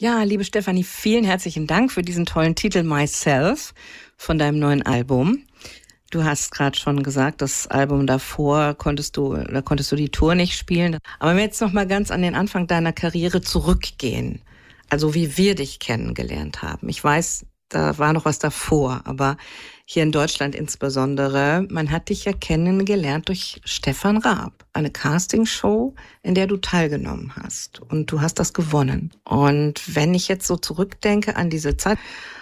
Ja, liebe Stefanie, vielen herzlichen Dank für diesen tollen Titel Myself von deinem neuen Album. Du hast gerade schon gesagt, das Album davor konntest du die Tour nicht spielen. Aber wenn wir jetzt noch mal ganz an den Anfang deiner Karriere zurückgehen, also wie wir dich kennengelernt haben. Ich weiß, da war noch was davor, aber hier in Deutschland insbesondere, man hat dich ja kennengelernt durch Stefan Raab, eine Castingshow, in der du teilgenommen hast. Und du hast das gewonnen. Und wenn ich jetzt so zurückdenke an diese Zeit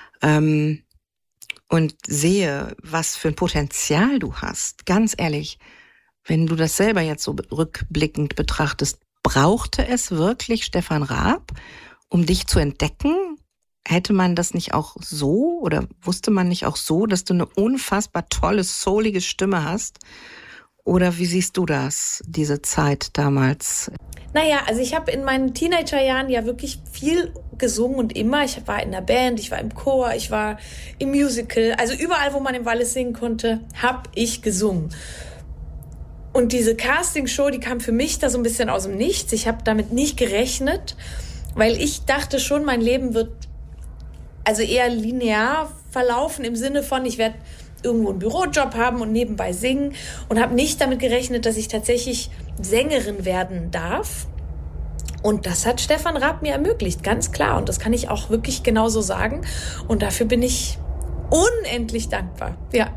und sehe, was für ein Potenzial du hast, ganz ehrlich, wenn du das selber jetzt so rückblickend betrachtest, brauchte es wirklich Stefan Raab, um dich zu entdecken? Hätte man das nicht auch so oder wusste man nicht auch so, dass du eine unfassbar tolle, soulige Stimme hast? Oder wie siehst du das, diese Zeit damals? Naja, also ich habe in meinen Teenagerjahren ja wirklich viel gesungen und immer. Ich war in der Band, ich war im Chor, ich war im Musical. Also überall, wo man im Wallis singen konnte, habe ich gesungen. Und diese Castingshow, die kam für mich da so ein bisschen aus dem Nichts. Ich habe damit nicht gerechnet, weil ich dachte schon, mein Leben wird also eher linear verlaufen im Sinne von, ich werde irgendwo einen Bürojob haben und nebenbei singen und habe nicht damit gerechnet, dass ich tatsächlich Sängerin werden darf. Und das hat Stefan Raab mir ermöglicht, ganz klar. Und das kann ich auch wirklich genauso sagen. Und dafür bin ich unendlich dankbar. Ja.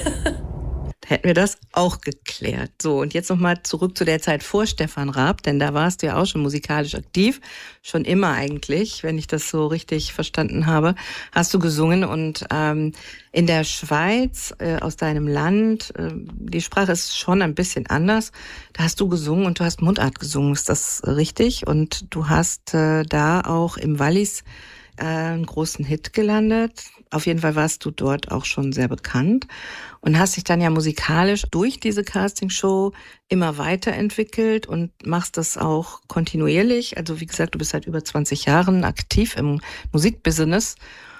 Hätten wir das auch geklärt. So, und jetzt nochmal zurück zu der Zeit vor Stefan Raab, denn da warst du ja auch schon musikalisch aktiv. Schon immer eigentlich, wenn ich das so richtig verstanden habe, hast du gesungen. Und in der Schweiz, aus deinem Land, die Sprache ist schon ein bisschen anders. Da hast du gesungen und du hast Mundart gesungen, ist das richtig? Und du hast da auch im Wallis einen großen Hit gelandet. Auf jeden Fall warst du dort auch schon sehr bekannt und hast dich dann ja musikalisch durch diese Castingshow immer weiterentwickelt und machst das auch kontinuierlich. Also wie gesagt, du bist seit über 20 Jahren aktiv im Musikbusiness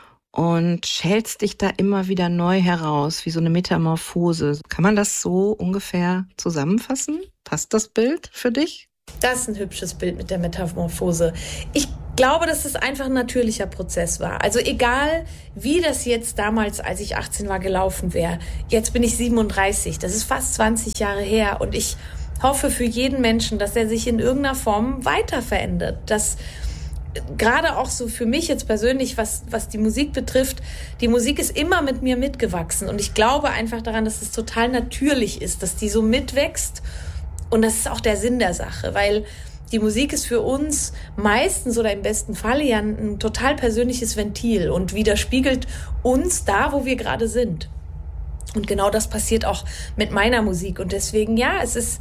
und schälst dich da immer wieder neu heraus, wie so eine Metamorphose. Kann man das so ungefähr zusammenfassen? Passt das Bild für dich? Das ist ein hübsches Bild mit der Metamorphose. Ich glaube, dass es einfach ein natürlicher Prozess war. Also egal, wie das jetzt damals, als ich 18 war, gelaufen wäre. Jetzt bin ich 37. Das ist fast 20 Jahre her. Und ich hoffe für jeden Menschen, dass er sich in irgendeiner Form weiter verändert. Dass gerade auch so für mich jetzt persönlich, was die Musik betrifft, die Musik ist immer mit mir mitgewachsen. Und ich glaube einfach daran, dass es total natürlich ist, dass die so mitwächst. Und das ist auch der Sinn der Sache, weil die Musik ist für uns meistens oder im besten Falle ja ein total persönliches Ventil und widerspiegelt uns da, wo wir gerade sind. Und genau das passiert auch mit meiner Musik. Und deswegen, ja,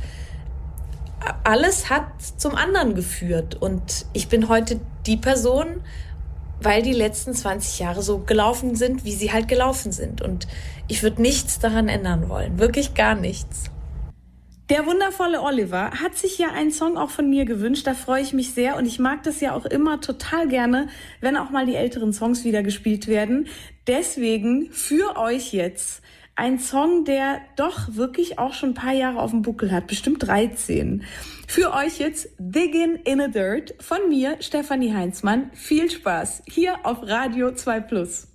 alles hat zum anderen geführt. Und ich bin heute die Person, weil die letzten 20 Jahre so gelaufen sind, wie sie halt gelaufen sind. Und ich würde nichts daran ändern wollen. Wirklich gar nichts. Der wundervolle Oliver hat sich ja einen Song auch von mir gewünscht, da freue ich mich sehr und ich mag das ja auch immer total gerne, wenn auch mal die älteren Songs wieder gespielt werden. Deswegen für euch jetzt ein Song, der doch wirklich auch schon ein paar Jahre auf dem Buckel hat, bestimmt 13. Für euch jetzt Diggin' in the Dirt von mir, Stefanie Heinzmann. Viel Spaß hier auf Radio 2 Plus.